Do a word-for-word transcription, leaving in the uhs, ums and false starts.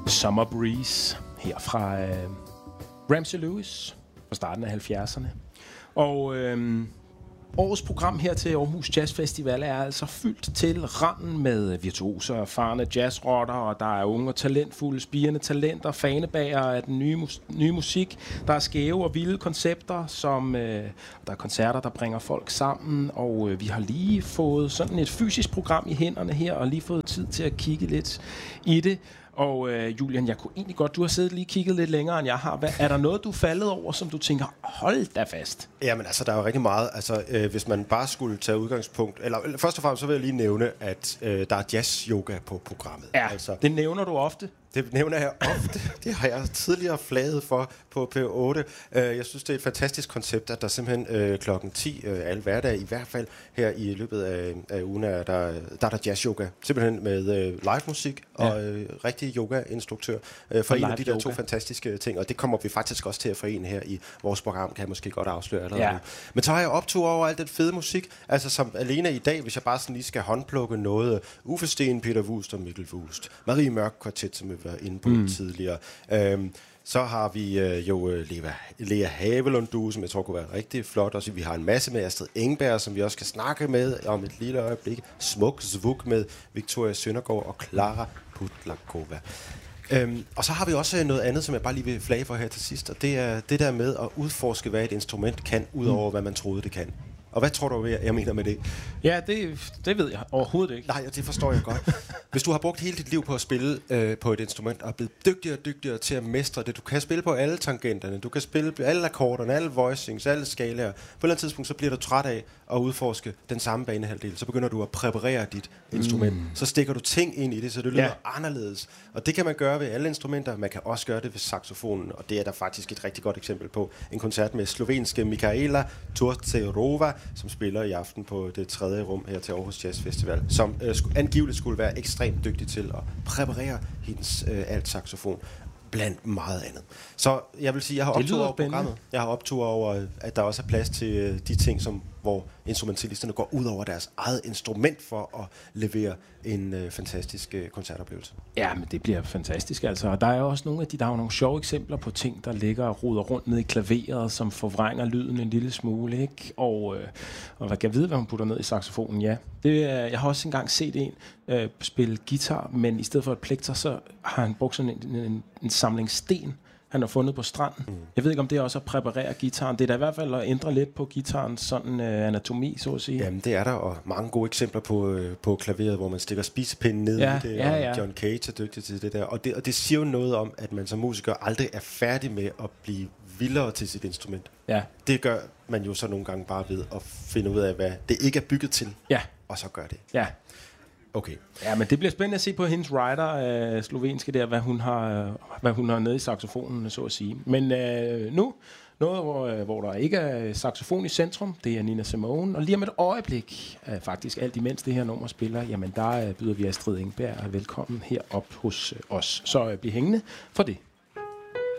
Summer Breeze her fra øh, Ramsey Lewis fra starten af halvfjerdserne. Og øh, årets program her til Aarhus Jazz Festival er altså fyldt til randen med virtuoser, erfarne jazzrotter, og der er unge og talentfulde, spirende talenter, fanebager af den nye, mus- nye musik. Der er skæve og vilde koncepter, som øh, der er koncerter, der bringer folk sammen, og øh, vi har lige fået sådan et fysisk program i hænderne her, og lige fået tid til at kigge lidt i det. Og øh, Julian, jeg kunne egentlig godt, du har siddet lige kigget lidt længere, end jeg har. Hvad, er der noget, du er faldet over, som du tænker, hold da fast? Jamen altså, der er jo rigtig meget. Altså, øh, hvis man bare skulle tage udgangspunkt... Eller, eller først og fremmest, så vil jeg lige nævne, at øh, der er jazz-yoga på programmet. Ja, altså, det nævner du ofte. Det nævner jeg ofte. Det har jeg tidligere flaget for på P otte. Jeg synes, det er et fantastisk koncept, at der simpelthen øh, klokken ti øh, alle hverdage, i hvert fald her i løbet af, af ugen, er der, der er der jazz-yoga. Simpelthen med øh, live-musik og ja. øh, rigtig yoga-instruktør. Øh, for en af de der yoga. to fantastiske ting. Og det kommer vi faktisk også til at forene her i vores program, kan jeg måske godt afsløre allerede. Ja. Men så har jeg optur over alt den fede musik. Altså som alene i dag, hvis jeg bare sådan lige skal håndplukke noget. Uffe Steen, Peter Wust og Mikkel Wust. Marie Mørk Kvartet, som vi var inde på mm. tidligere. Øhm, så har vi øh, jo øh, Lea, Lea Havelund, som jeg tror kunne være rigtig flot. Også vi har en masse med Astrid Engberg, som vi også skal snakke med om et lille øjeblik. Smuk Zvuk med Victoria Søndergaard og Clara Putlakova. Øhm, og så har vi også noget andet, som jeg bare lige vil flage for her til sidst, og det er det der med at udforske, hvad et instrument kan, ud over hvad man troede, det kan. Og hvad tror du, jeg mener med det? Ja, det, det ved jeg overhovedet ikke. Nej, det forstår jeg godt. Hvis du har brugt hele dit liv på at spille øh, på et instrument, og er blevet dygtigere og dygtigere til at mestre det, du kan spille på alle tangenterne, du kan spille på alle akkorderne, alle voicings, alle skalaer. På et eller andet tidspunkt, så bliver du træt af at udforske den samme banehalvdel. Så begynder du at præparere dit mm. instrument. Så stikker du ting ind i det, så det lyder ja. anderledes. Og det kan man gøre ved alle instrumenter. Man kan også gøre det ved saxofonen, og det er der faktisk et rigtig godt eksempel på. En koncert med slovenske Mikaela Turcerova, som spiller i aften på det tredje rum her til Aarhus Jazz Festival, som øh, sk- angiveligt skulle være ekstremt dygtig til at præparere hendes øh, alt-saxofon, blandt meget andet. Så jeg vil sige, jeg har optur over programmet. Jeg har optur over, at der også er plads til øh, de ting, som hvor instrumentalisterne går ud over deres eget instrument for at levere en øh, fantastisk øh, koncertoplevelse. Ja, men det bliver fantastisk altså. Og der er jo også nogle af de, der er nogle sjove eksempler på ting, der ligger og roder rundt ned i klaveret, som forvrænger lyden en lille smule, ikke? Og, øh, og hvad kan jeg vide, hvad hun putter ned i saxofonen? Ja, det, øh, jeg har også engang set en øh, spille guitar, men i stedet for et plekter, så har han brugt sådan en, en, en samling sten, han har fundet på stranden. Mm. Jeg ved ikke, om det er også at præparere gitaren. Det er da i hvert fald at ændre lidt på gitarens sådan øh, anatomi, så at sige. Jamen, det er der, og mange gode eksempler på, øh, på klaveret, hvor man stikker spisepinden ned ja, i det, ja, ja. og John Cage er dygtig til det der. Og det, og det siger jo noget om, at man som musiker aldrig er færdig med at blive vildere til sit instrument. Ja. Det gør man jo så nogle gange bare ved at finde ud af, hvad det ikke er bygget til, ja. og så gør det. Ja. Okay. Ja, men det bliver spændende at se på hendes rider, øh, slovenske der, hvad hun har, øh, hvad hun har nede i saxofonen, så at sige. Men øh, nu, noget, hvor, øh, hvor der ikke er saxofon i centrum, det er Nina Simone. Og lige om et øjeblik, øh, faktisk alt imens det her nummer spiller, jamen der øh, byder vi Astrid Engberg velkommen herop hos øh, os. Så øh, bliv hængende for det.